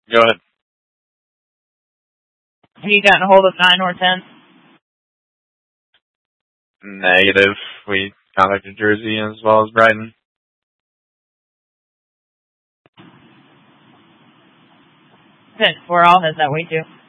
Go ahead. Have you gotten a hold of 9 or 10? Negative. We contacted Jersey as well as Brighton. Good. We're all heads that way too.